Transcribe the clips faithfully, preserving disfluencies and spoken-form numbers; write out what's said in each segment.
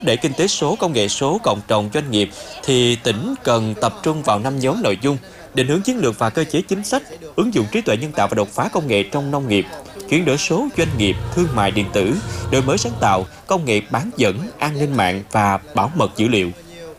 Để kinh tế số, công nghệ số, cộng đồng doanh nghiệp thì tỉnh cần tập trung vào năm nhóm nội dung: định hướng chiến lược và cơ chế chính sách, ứng dụng trí tuệ nhân tạo và đột phá công nghệ trong nông nghiệp, chuyển đổi số doanh nghiệp, thương mại điện tử, đổi mới sáng tạo, công nghệ bán dẫn, an ninh mạng và bảo mật dữ liệu.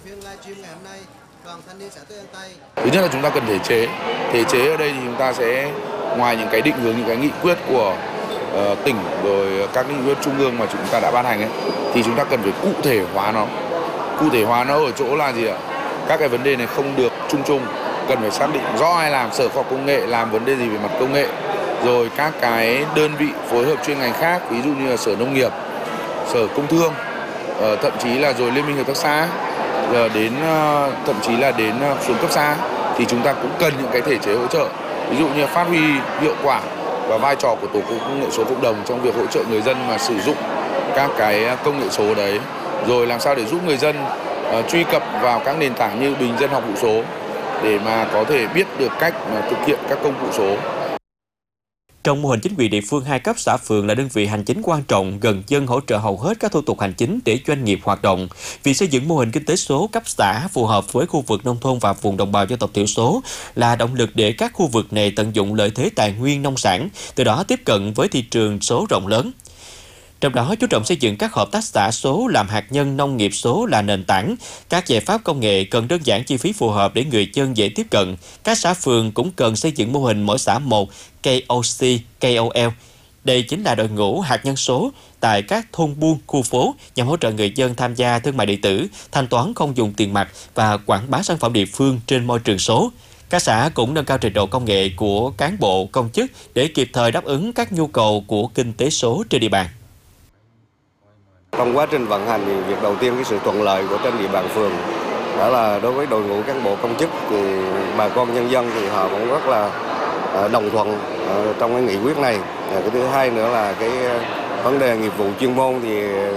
Thứ nhất là chúng ta cần thể chế. Thể chế ở đây thì chúng ta sẽ ngoài những cái định hướng, những cái nghị quyết của uh, tỉnh rồi các nghị quyết trung ương mà chúng ta đã ban hành ấy, thì chúng ta cần phải cụ thể hóa nó. Cụ thể hóa nó ở chỗ là gì ạ? Các cái vấn đề này không được chung chung, cần phải xác định rõ ai làm. Sở Khoa học Công nghệ làm vấn đề gì về mặt công nghệ, rồi các cái đơn vị phối hợp chuyên ngành khác, ví dụ như là Sở Nông nghiệp, Sở Công Thương, uh, thậm chí là rồi Liên minh Hợp tác xã, giờ đến uh, thậm chí là đến uh, xuống cấp xã, thì chúng ta cũng cần những cái thể chế hỗ trợ, ví dụ như phát huy hiệu quả và vai trò của tổ công nghệ số cộng đồng trong việc hỗ trợ người dân mà sử dụng các cái công nghệ số đấy, rồi làm sao để giúp người dân uh, truy cập vào các nền tảng như bình dân học vụ số để mà có thể biết được cách mà thực hiện các công cụ số. Trong mô hình chính quyền địa phương, hai cấp xã phường là đơn vị hành chính quan trọng, gần dân, hỗ trợ hầu hết các thủ tục hành chính để doanh nghiệp hoạt động. Việc xây dựng mô hình kinh tế số cấp xã phù hợp với khu vực nông thôn và vùng đồng bào dân tộc thiểu số là động lực để các khu vực này tận dụng lợi thế tài nguyên nông sản, từ đó tiếp cận với thị trường số rộng lớn. Trong đó, chú trọng xây dựng các hợp tác xã số làm hạt nhân, nông nghiệp số là nền tảng. Các giải pháp công nghệ cần đơn giản, chi phí phù hợp để người dân dễ tiếp cận. Các xã phường cũng cần xây dựng mô hình mỗi xã một K O C, K O L. Đây chính là đội ngũ hạt nhân số tại các thôn buôn, khu phố nhằm hỗ trợ người dân tham gia thương mại điện tử, thanh toán không dùng tiền mặt và quảng bá sản phẩm địa phương trên môi trường số. Các xã cũng nâng cao trình độ công nghệ của cán bộ, công chức để kịp thời đáp ứng các nhu cầu của kinh tế số trên địa bàn. Trong quá trình vận hành thì việc đầu tiên cái sự thuận lợi của trên địa bàn phường đó là đối với đội ngũ cán bộ công chức thì bà con nhân dân thì họ cũng rất là đồng thuận trong cái nghị quyết này. Cái thứ hai nữa là cái vấn đề nghiệp vụ chuyên môn thì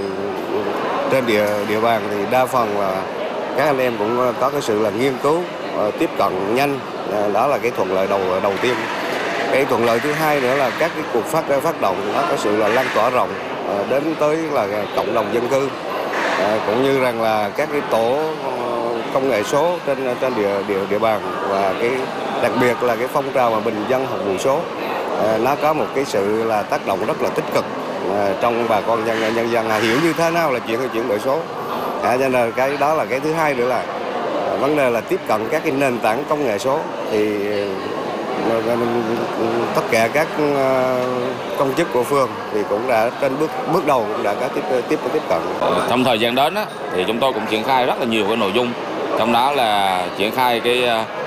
trên địa địa bàn thì đa phần là các anh em cũng có cái sự là nghiên cứu tiếp cận nhanh, đó là cái thuận lợi đầu đầu tiên. Cái thuận lợi thứ hai nữa là các cái cuộc phát phát động nó có sự là lan tỏa rộng đến tới là cộng đồng dân cư, cũng như rằng là các cái tổ công nghệ số trên trên địa địa địa bàn, và cái đặc biệt là cái phong trào mà bình dân học vụ số nó có một cái sự là tác động rất là tích cực trong bà con nhân nhân dân hiểu như thế nào là chuyện chuyển đổi số. À, cho nên cái đó là cái thứ hai nữa là vấn đề là tiếp cận các cái nền tảng công nghệ số thì tất cả các công chức của phường thì cũng đã trên bước bước đầu cũng đã có tiếp tiếp tiếp cận. Trong thời gian đến á, thì chúng tôi cũng triển khai rất là nhiều cái nội dung, trong đó là triển khai cái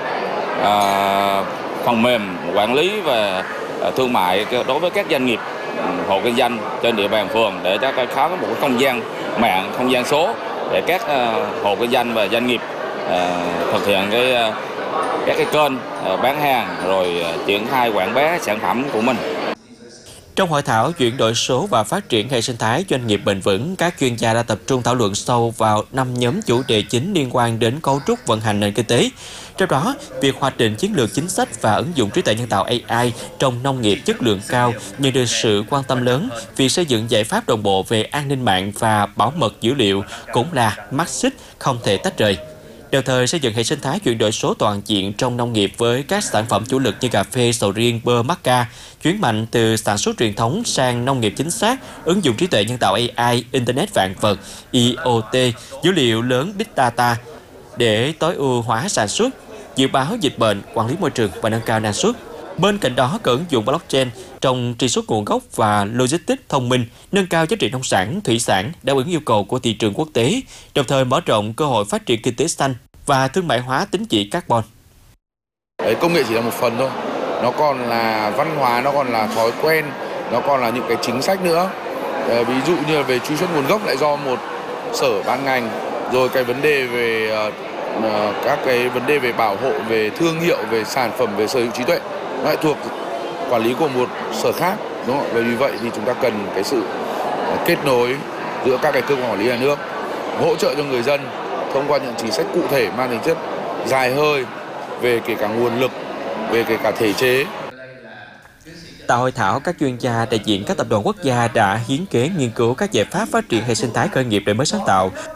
uh, phần mềm quản lý về thương mại đối với các doanh nghiệp, hộ kinh doanh trên địa bàn phường để cho có một cái không gian mạng, không gian số để các uh, hộ kinh doanh và doanh nghiệp uh, thực hiện cái uh, các cái kênh bán hàng rồi triển khai quảng bá sản phẩm của mình. Trong hội thảo chuyển đổi số và phát triển hệ sinh thái doanh nghiệp bền vững, các chuyên gia đã tập trung thảo luận sâu vào năm nhóm chủ đề chính liên quan đến cấu trúc vận hành nền kinh tế. Trong đó, việc hoạch định chiến lược chính sách và ứng dụng trí tuệ nhân tạo A I trong nông nghiệp chất lượng cao nhận được sự quan tâm lớn. Việc xây dựng giải pháp đồng bộ về an ninh mạng và bảo mật dữ liệu cũng là mắt xích không thể tách rời. Đồng thời xây dựng hệ sinh thái chuyển đổi số toàn diện trong nông nghiệp với các sản phẩm chủ lực như cà phê, sầu riêng, bơ, mắc ca, chuyển mạnh từ sản xuất truyền thống sang nông nghiệp chính xác, ứng dụng trí tuệ nhân tạo A I, Internet vạn vật, I O T, dữ liệu lớn Big Data để tối ưu hóa sản xuất, dự báo dịch bệnh, quản lý môi trường và nâng cao năng suất. Bên cạnh đó, cần ứng dụng blockchain trong truy xuất nguồn gốc và logistics thông minh, nâng cao giá trị nông sản, thủy sản, đáp ứng yêu cầu của thị trường quốc tế, đồng thời mở rộng cơ hội phát triển kinh tế xanh và thương mại hóa tín chỉ carbon. Đấy, công nghệ chỉ là một phần thôi, nó còn là văn hóa, nó còn là thói quen, nó còn là những cái chính sách nữa. Ờ, ví dụ như là về truy xuất nguồn gốc lại do một sở ban ngành, rồi cái vấn đề về uh, các cái vấn đề về bảo hộ, về thương hiệu, về sản phẩm, về sở hữu trí tuệ nó lại thuộc quản lý của một sở khác, đúng không? Và vì vậy thì chúng ta cần cái sự kết nối giữa các cái cơ quan quản lý nhà nước, hỗ trợ cho người dân thông qua những chính sách cụ thể mang tính chất dài hơi về kể cả nguồn lực, về kể cả thể chế. Tại hội thảo, các chuyên gia đại diện các tập đoàn quốc gia đã hiến kế nghiên cứu các giải pháp phát triển hệ sinh thái khởi nghiệp đổi mới sáng tạo,